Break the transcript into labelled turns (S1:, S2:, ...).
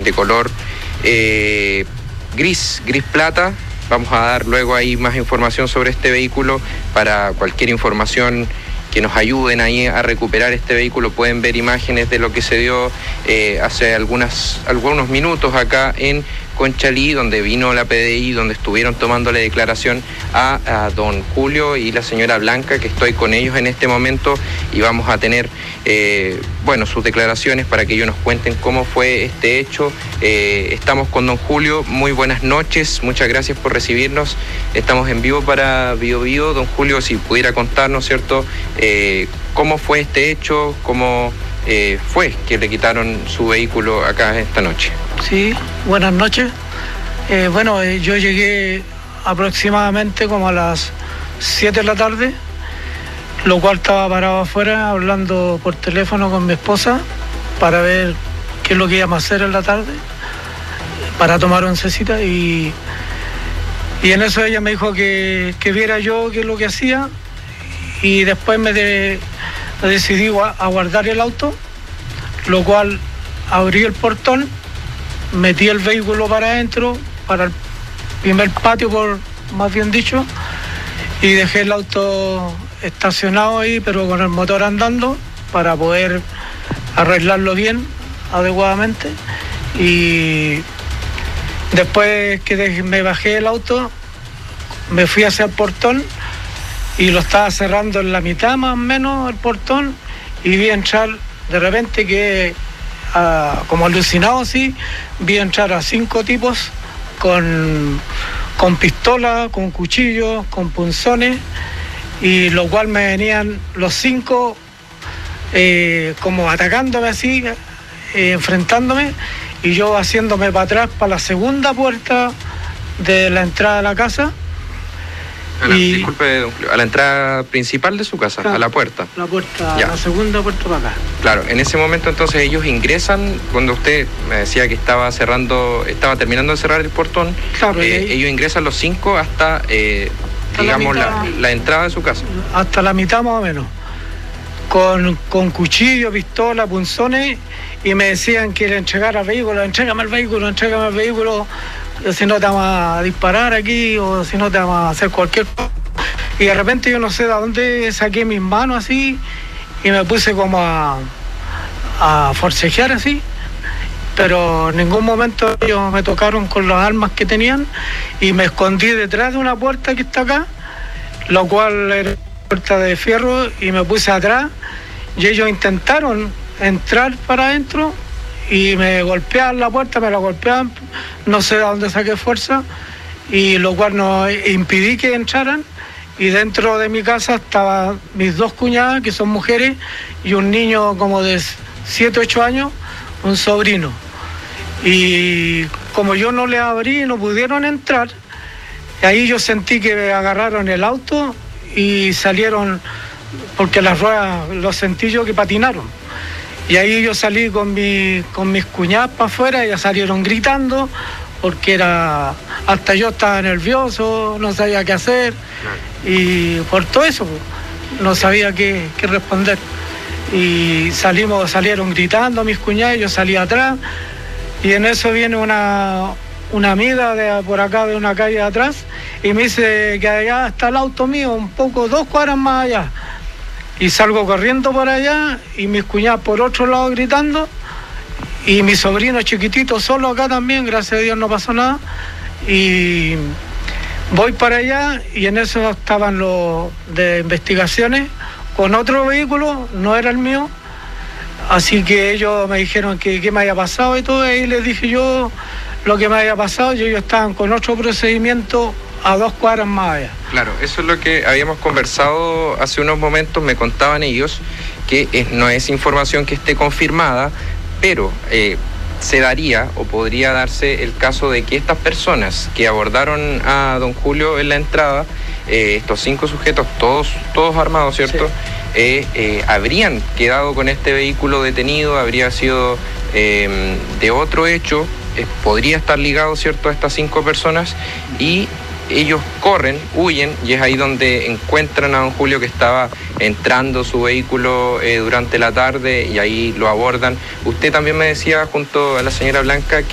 S1: de color gris plata. Vamos a dar luego ahí más información sobre este vehículo. Para cualquier información que nos ayuden ahí a recuperar este vehículo, pueden ver imágenes de lo que se dio hace algunos minutos acá en Conchalí, donde vino la PDI, donde estuvieron tomándole declaración a don Julio y la señora Blanca, que estoy con ellos en este momento, y vamos a tener sus declaraciones para que ellos nos cuenten cómo fue este hecho. Estamos con don Julio. Muy buenas noches, muchas gracias por recibirnos. Estamos en vivo para Bio Bio. Don Julio, si pudiera contarnos, ¿cierto?, cómo fue este hecho, cómo fue que le quitaron su vehículo acá esta noche.
S2: Sí, buenas noches. Yo llegué aproximadamente como a las 7 de la tarde, lo cual estaba parado afuera hablando por teléfono con mi esposa para ver qué es lo que íbamos a hacer en la tarde, para tomar oncecita, y en eso ella me dijo que viera yo qué es lo que hacía, y después me decidí a guardar el auto, lo cual abrí el portón, metí el vehículo para adentro, para el primer patio, más bien dicho, y dejé el auto estacionado ahí, pero con el motor andando, para poder arreglarlo bien, adecuadamente. Y después que me bajé del auto, me fui hacia el portón y lo estaba cerrando en la mitad más o menos el portón, y vi entrar de repente como alucinado así, vi entrar a 5 tipos con pistola, con cuchillos, con punzones, y lo cual me venían los 5 como atacándome así, enfrentándome, y yo haciéndome para atrás para la segunda puerta de la entrada de la casa.
S1: Disculpe, don Julio, a la entrada principal de su casa, claro, a la puerta.
S2: La puerta, ya. La segunda puerta para acá.
S1: Claro, en ese momento entonces ellos ingresan, cuando usted me decía que estaba terminando de cerrar el portón, claro, ellos ingresan los 5 hasta, digamos, la entrada de su casa.
S2: Hasta la mitad más o menos, con cuchillo, pistola, punzones, y me decían que le entregara el vehículo, entrégame el vehículo, si no te vamos a disparar aquí, o si no te vamos a hacer cualquier cosa. Y de repente yo no sé de dónde saqué mis manos así, y me puse como a forcejear así, pero en ningún momento ellos me tocaron con las armas que tenían, y me escondí detrás de una puerta que está acá, lo cual era puerta de fierro, y me puse atrás, y ellos intentaron entrar para adentro y me golpeaban la puerta, me la golpeaban, no sé de dónde saqué fuerza, y lo cual no impidí que entraran. Y dentro de mi casa estaban mis 2 cuñadas, que son mujeres, y un niño como de 7, 8 años, un sobrino. Y como yo no le abrí, no pudieron entrar, ahí yo sentí que me agarraron el auto y salieron, porque las ruedas los sentí yo que patinaron. Y ahí yo salí con mis cuñadas para afuera, y ya salieron gritando, porque hasta yo estaba nervioso, no sabía qué hacer, y por todo eso no sabía qué responder. Y salieron gritando mis cuñadas, y yo salí atrás, y en eso viene una amiga de por acá, de una calle de atrás, y me dice que allá está el auto mío, un poco, 2 cuadras más allá. Y salgo corriendo por allá, y mis cuñadas por otro lado gritando, y mi sobrino chiquitito solo acá también, gracias a Dios no pasó nada. Y voy para allá, y en eso estaban los de investigaciones con otro vehículo, no era el mío, así que ellos me dijeron que qué me había pasado y todo, y ahí les dije yo lo que me había pasado, y ellos estaban con otro procedimiento a 2 cuadras más allá.
S1: Claro, eso es lo que habíamos conversado hace unos momentos. Me contaban ellos que no es información que esté confirmada, pero se daría o podría darse el caso de que estas personas que abordaron a don Julio en la entrada, estos 5 sujetos, todos armados, ¿cierto? Sí. Habrían quedado con este vehículo detenido, habría sido de otro hecho, podría estar ligado, ¿cierto?, a estas 5 personas, y ellos corren, huyen, y es ahí donde encuentran a don Julio, que estaba entrando su vehículo durante la tarde, y ahí lo abordan. Usted también me decía, junto a la señora Blanca,